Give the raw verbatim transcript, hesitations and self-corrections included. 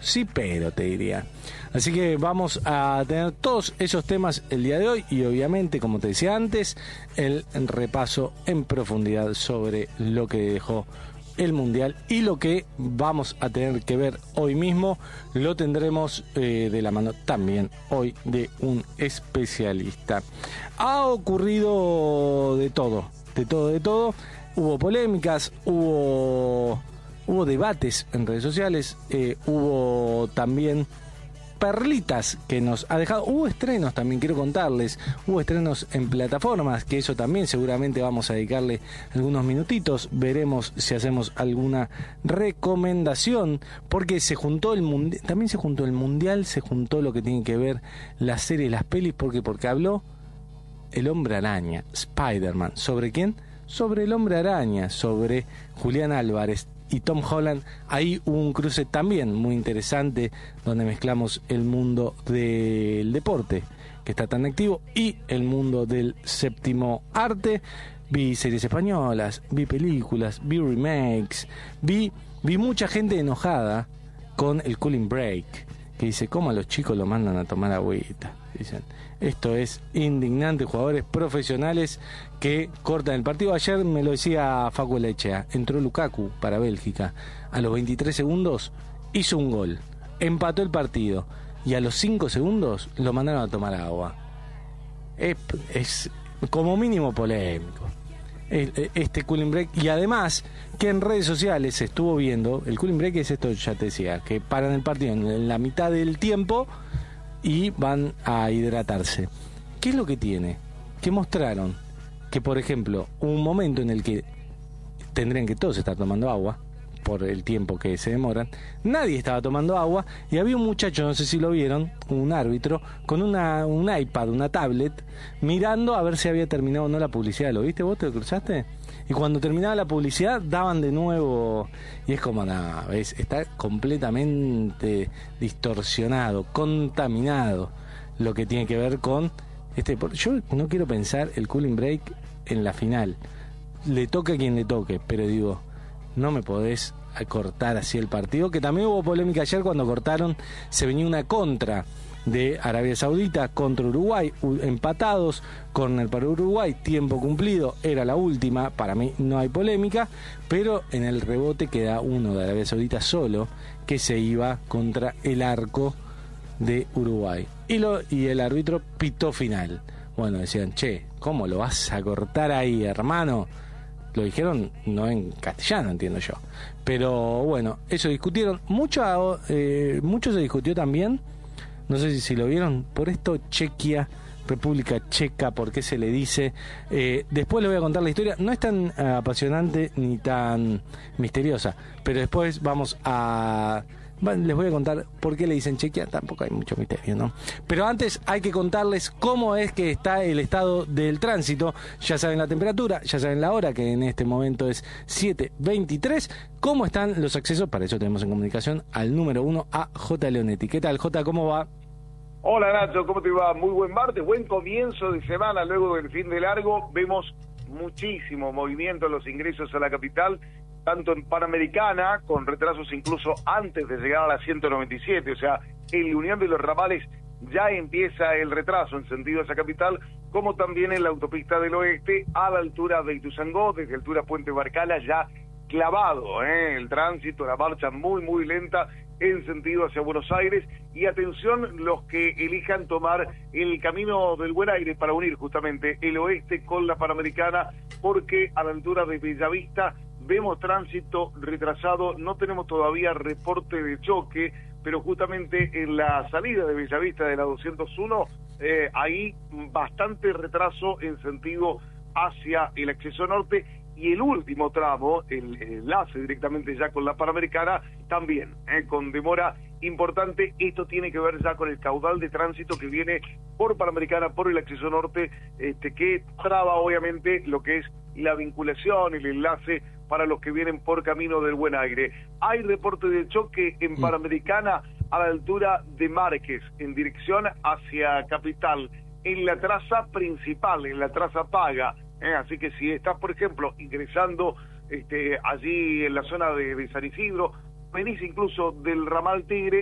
sí, pero te diría. Así que vamos a tener todos esos temas el día de hoy y obviamente, como te decía antes, el repaso en profundidad sobre lo que dejó el Mundial y lo que vamos a tener que ver hoy mismo. Lo tendremos eh, de la mano también hoy de un especialista. Ha ocurrido de todo, de todo, de todo. Hubo polémicas, hubo, hubo debates en redes sociales, eh, hubo también perlitas que nos ha dejado. Hubo estrenos también, quiero contarles. Hubo estrenos en plataformas, que eso también seguramente vamos a dedicarle algunos minutitos. Veremos si hacemos alguna recomendación, porque se juntó el mundial, también se juntó el mundial, se juntó lo que tiene que ver las series, las pelis, porque porque habló el Hombre Araña, Spider-Man. ¿Sobre quién? Sobre el Hombre Araña, sobre Julián Álvarez y Tom Holland. Ahí hubo un cruce también muy interesante donde mezclamos el mundo del deporte, que está tan activo, y el mundo del séptimo arte. Vi series españolas, vi películas, vi remakes, vi, vi mucha gente enojada con el cooling break, que dice, ¿cómo a los chicos lo mandan a tomar agüita? Dicen, esto es indignante. Jugadores profesionales que cortan el partido. Ayer me lo decía Facu Lechea, entró Lukaku para Bélgica, a los veintitrés segundos hizo un gol, empató el partido y a los cinco segundos lo mandaron a tomar agua. Es, es como mínimo polémico este cooling break, y además que en redes sociales se estuvo viendo, el cooling break es esto, ya te decía, que paran el partido en la mitad del tiempo y van a hidratarse. ¿Qué es lo que tiene? Que mostraron que, por ejemplo, un momento en el que tendrían que todos estar tomando agua, por el tiempo que se demoran, nadie estaba tomando agua, y había un muchacho, no sé si lo vieron, un árbitro, con una un iPad, una tablet, mirando a ver si había terminado o no la publicidad. ¿Lo viste vos? ¿Te lo cruzaste? Y cuando terminaba la publicidad, daban de nuevo, y es como, nada, ¿ves? Está completamente distorsionado, contaminado, lo que tiene que ver con este. Yo no quiero pensar el cooling break en la final. Le toque a quien le toque, pero digo, no me podés cortar así el partido, que también hubo polémica ayer cuando cortaron, se venía una contra de Arabia Saudita contra Uruguay, empatados, córner para Uruguay, tiempo cumplido, era la última, para mí no hay polémica, pero en el rebote queda uno de Arabia Saudita solo, que se iba contra el arco de Uruguay, y, lo, y el árbitro pitó final. Bueno, decían, che, ¿cómo lo vas a cortar ahí, hermano? Lo dijeron no en castellano, entiendo yo. Pero bueno, eso discutieron. Mucho, eh, mucho se discutió también, no sé si, si lo vieron, por esto Chequia, República Checa, por qué se le dice. Eh, después les voy a contar la historia. No es tan uh, apasionante ni tan misteriosa, pero después vamos a... les voy a contar por qué le dicen Chequia, tampoco hay mucho misterio, ¿no? Pero antes hay que contarles cómo es que está el estado del tránsito. Ya saben la temperatura, ya saben la hora, que en este momento es siete veintitrés. ¿Cómo están los accesos? Para eso tenemos en comunicación al número uno, a J. Leonetti. ¿Qué tal, J? ¿Cómo va? Hola, Nacho, ¿cómo te va? Muy buen martes, buen comienzo de semana. Luego del fin de largo vemos muchísimo movimiento en los ingresos a la capital, tanto en Panamericana, con retrasos incluso antes de llegar a la ciento noventa y siete, o sea, en la Unión de los Ramales ya empieza el retraso en sentido a esa capital, como también en la autopista del oeste, a la altura de Ituzaingó, desde altura Puente Barcala, ya clavado, ¿eh? El tránsito, la marcha muy, muy lenta en sentido hacia Buenos Aires, y atención los que elijan tomar el camino del Buen Aire para unir justamente el oeste con la Panamericana, porque a la altura de Bellavista vemos tránsito retrasado, no tenemos todavía reporte de choque, pero justamente en la salida de Bellavista de la doscientos uno, eh, hay bastante retraso en sentido hacia el acceso norte, y el último tramo, el, el enlace directamente ya con la Panamericana, también, eh, con demora importante. Esto tiene que ver ya con el caudal de tránsito que viene por Panamericana, por el acceso norte, este, que traba obviamente lo que es la vinculación, el enlace para los que vienen por camino del Buen Aire. Hay reporte de choque en Panamericana a la altura de Márquez, en dirección hacia Capital, en la traza principal, en la traza paga. Eh, así que si estás, por ejemplo, ingresando este, allí en la zona de, de San Isidro, venís incluso del ramal Tigre,